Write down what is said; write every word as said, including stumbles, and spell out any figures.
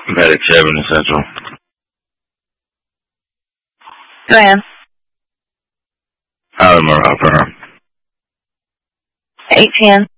Medic seven Essential. Joanne. Out of Morale, eight ten.